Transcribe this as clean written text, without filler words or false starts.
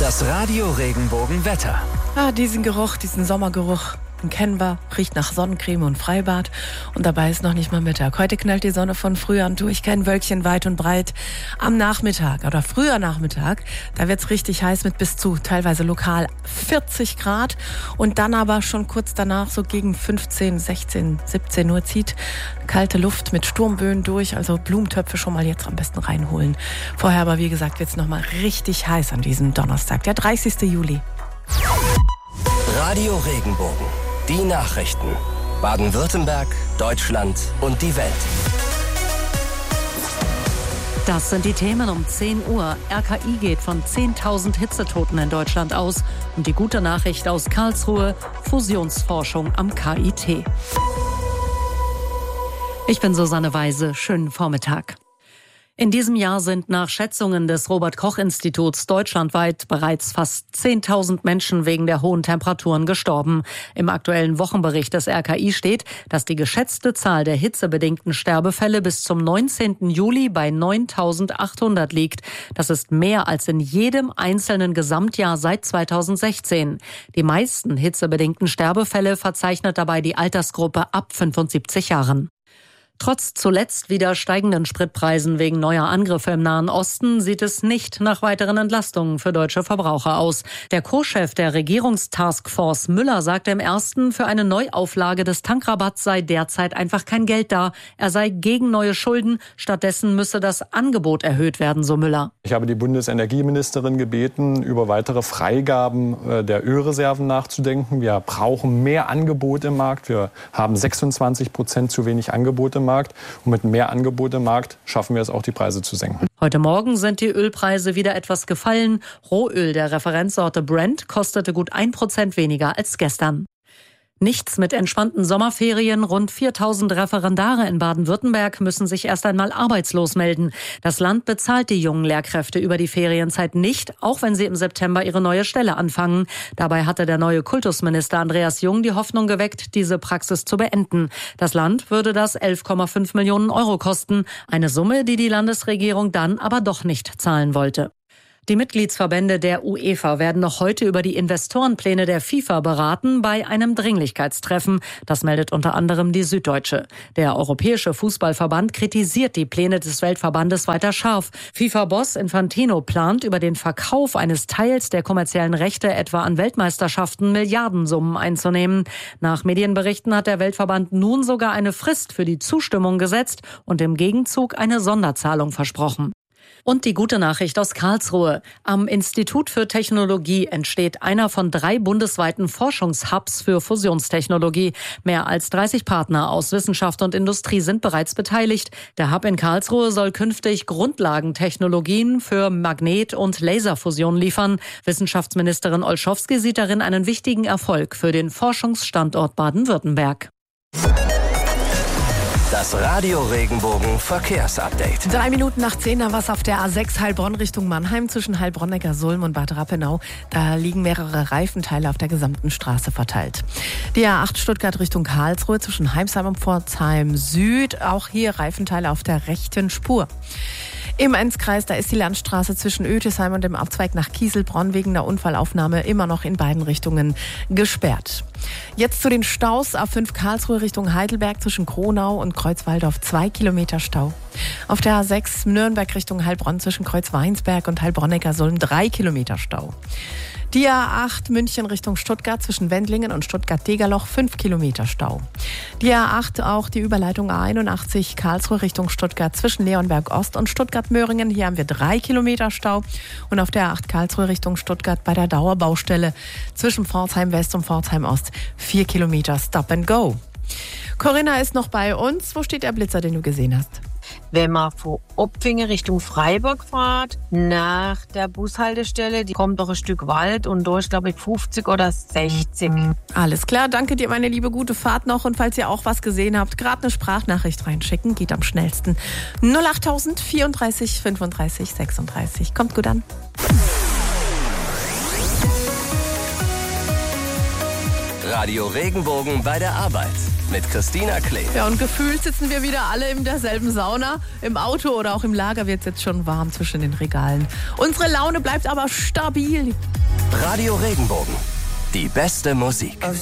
Das Radio Regenbogen-Wetter. Diesen Geruch, diesen Sommergeruch, den kennen wir, riecht nach Sonnencreme und Freibad und dabei ist noch nicht mal Mittag. Heute knallt die Sonne von früh an durch, kein Wölkchen weit und breit. Am Nachmittag oder früher Nachmittag, da wird's richtig heiß mit bis zu teilweise lokal 40 Grad und dann aber schon kurz danach so gegen 15, 16, 17 Uhr zieht kalte Luft mit Sturmböen durch, also Blumentöpfe schon mal jetzt am besten reinholen. Vorher aber wie gesagt wird's noch mal richtig heiß an diesem Donnerstag, der 30. Juli. Radio Regenbogen. Die Nachrichten. Baden-Württemberg, Deutschland und die Welt. Das sind die Themen um 10 Uhr. RKI geht von 10.000 Hitzetoten in Deutschland aus. Und die gute Nachricht aus Karlsruhe: Fusionsforschung am KIT. Ich bin Susanne Weise. Schönen Vormittag. In diesem Jahr sind nach Schätzungen des Robert-Koch-Instituts deutschlandweit bereits fast 10.000 Menschen wegen der hohen Temperaturen gestorben. Im aktuellen Wochenbericht des RKI steht, dass die geschätzte Zahl der hitzebedingten Sterbefälle bis zum 19. Juli bei 9.800 liegt. Das ist mehr als in jedem einzelnen Gesamtjahr seit 2016. Die meisten hitzebedingten Sterbefälle verzeichnet dabei die Altersgruppe ab 75 Jahren. Trotz zuletzt wieder steigenden Spritpreisen wegen neuer Angriffe im Nahen Osten sieht es nicht nach weiteren Entlastungen für deutsche Verbraucher aus. Der Co-Chef der Regierungstaskforce Müller sagte im Ersten, für eine Neuauflage des Tankrabatts sei derzeit einfach kein Geld da. Er sei gegen neue Schulden. Stattdessen müsse das Angebot erhöht werden, so Müller. Ich habe die Bundesenergieministerin gebeten, über weitere Freigaben der Ölreserven nachzudenken. Wir brauchen mehr Angebot im Markt. Wir haben 26% zu wenig Angebot im Markt. Und mit mehr Angebot im Markt schaffen wir es auch, die Preise zu senken. Heute Morgen sind die Ölpreise wieder etwas gefallen. Rohöl der Referenzsorte Brent kostete gut 1% weniger als gestern. Nichts mit entspannten Sommerferien. Rund 4.000 Referendare in Baden-Württemberg müssen sich erst einmal arbeitslos melden. Das Land bezahlt die jungen Lehrkräfte über die Ferienzeit nicht, auch wenn sie im September ihre neue Stelle anfangen. Dabei hatte der neue Kultusminister Andreas Jung die Hoffnung geweckt, diese Praxis zu beenden. Das Land würde das 11,5 Millionen Euro kosten. Eine Summe, die die Landesregierung dann aber doch nicht zahlen wollte. Die Mitgliedsverbände der UEFA werden noch heute über die Investorenpläne der FIFA beraten bei einem Dringlichkeitstreffen. Das meldet unter anderem die Süddeutsche. Der Europäische Fußballverband kritisiert die Pläne des Weltverbandes weiter scharf. FIFA-Boss Infantino plant, über den Verkauf eines Teils der kommerziellen Rechte etwa an Weltmeisterschaften Milliardensummen einzunehmen. Nach Medienberichten hat der Weltverband nun sogar eine Frist für die Zustimmung gesetzt und im Gegenzug eine Sonderzahlung versprochen. Und die gute Nachricht aus Karlsruhe. Am Institut für Technologie entsteht einer von 3 bundesweiten Forschungshubs für Fusionstechnologie. Mehr als 30 Partner aus Wissenschaft und Industrie sind bereits beteiligt. Der Hub in Karlsruhe soll künftig Grundlagentechnologien für Magnet- und Laserfusion liefern. Wissenschaftsministerin Olschowski sieht darin einen wichtigen Erfolg für den Forschungsstandort Baden-Württemberg. Das Radio Regenbogen Verkehrsupdate. 3 Minuten nach 10, da was auf der A6 Heilbronn Richtung Mannheim zwischen Heilbronn-Neckarsulm und Bad Rappenau. Da liegen mehrere Reifenteile auf der gesamten Straße verteilt. Die A8 Stuttgart Richtung Karlsruhe zwischen Heimsheim und Pforzheim Süd. Auch hier Reifenteile auf der rechten Spur. Im Enzkreis, da ist die Landstraße zwischen Oetesheim und dem Abzweig nach Kieselbronn wegen der Unfallaufnahme immer noch in beiden Richtungen gesperrt. Jetzt zu den Staus. A5 Karlsruhe Richtung Heidelberg zwischen Kronau und Kreuzwaldorf 2 Kilometer Stau. Auf der A6 Nürnberg Richtung Heilbronn zwischen Kreuzweinsberg und Heilbronn-Neckarsulm 3 Kilometer Stau. Die A8 München Richtung Stuttgart zwischen Wendlingen und Stuttgart-Degerloch 5 Kilometer Stau. Die A8 auch die Überleitung A81 Karlsruhe Richtung Stuttgart zwischen Leonberg-Ost und Stuttgart-Möhringen. Hier haben wir 3 Kilometer Stau. Und auf der A8 Karlsruhe Richtung Stuttgart bei der Dauerbaustelle zwischen Pforzheim-West und Pforzheim-Ost 4 Kilometer Stop and Go. Corinna ist noch bei uns. Wo steht der Blitzer, den du gesehen hast? Wenn man von Opfingen Richtung Freiburg fährt, nach der Bushaltestelle, die kommt durch ein Stück Wald und da ist, glaube ich, 50 oder 60. Alles klar, danke dir, meine liebe, gute Fahrt noch. Und falls ihr auch was gesehen habt, gerade eine Sprachnachricht reinschicken, geht am schnellsten. 08000 34 35 36. Kommt gut an. Radio Regenbogen bei der Arbeit. mit Christina Klee. Ja, und gefühlt sitzen wir wieder alle in derselben Sauna. Im Auto oder auch im Lager wird es jetzt schon warm zwischen den Regalen. Unsere Laune bleibt aber stabil. Radio Regenbogen. Die beste Musik.